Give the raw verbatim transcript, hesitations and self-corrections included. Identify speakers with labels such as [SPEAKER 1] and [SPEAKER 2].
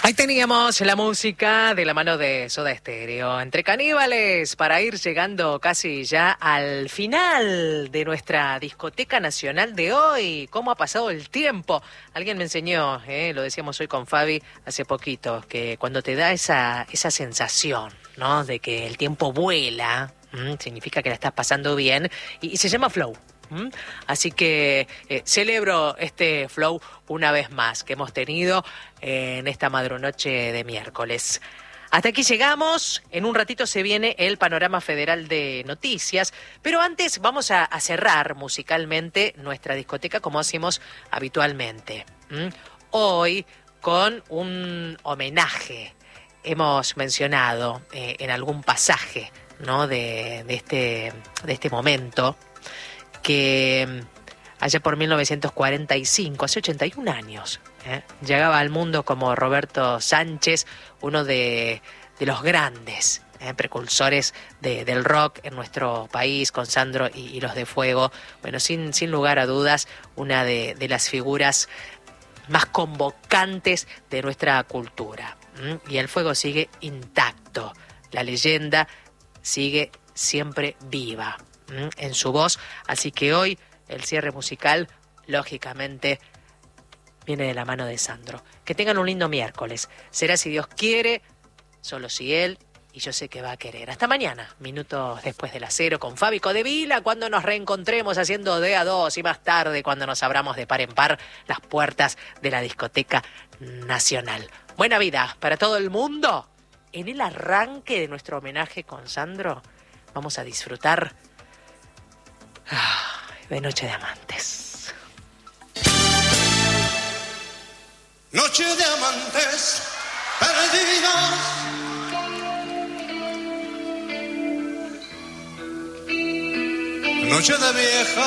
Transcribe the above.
[SPEAKER 1] Ahí teníamos la música de la mano de Soda Stereo, Entre Caníbales, para ir llegando casi ya al final de nuestra discoteca nacional de hoy. ¿Cómo ha pasado el tiempo? Alguien me enseñó, eh, lo decíamos hoy con Fabi hace poquito, que cuando te da esa, esa sensación, ¿no?, de que el tiempo vuela, ¿m? Significa que la estás pasando bien, y, y se llama flow. ¿Mm? Así que eh, celebro este flow una vez más que hemos tenido eh, en esta madrunoche de miércoles. Hasta aquí llegamos. En un ratito se viene el panorama federal de noticias, pero antes vamos a, a cerrar musicalmente nuestra discoteca como hacemos habitualmente. ¿Mm? Hoy con un homenaje. Hemos mencionado eh, en algún pasaje, ¿no?, de, de, este, de este momento, que allá por mil novecientos cuarenta y cinco, hace ochenta y un años, ¿eh? llegaba al mundo como Roberto Sánchez, uno de, de los grandes ¿eh? precursores de, del rock en nuestro país, con Sandro y, y los de Fuego. Bueno, sin, sin lugar a dudas, una de, de las figuras más convocantes de nuestra cultura. ¿Mm? Y el fuego sigue intacto, la leyenda sigue siempre viva en su voz, así que hoy el cierre musical, lógicamente, viene de la mano de Sandro. Que tengan un lindo miércoles. Será, si Dios quiere, solo si Él, y yo sé que va a querer. Hasta mañana, minutos después de las cero, con Fabi Codevila, cuando nos reencontremos haciendo de a dos, y más tarde, cuando nos abramos de par en par las puertas de la discoteca nacional. Buena vida para todo el mundo. En el arranque de nuestro homenaje con Sandro, vamos a disfrutar de Noche de Amantes.
[SPEAKER 2] Noche de amantes perdidos, noche de vieja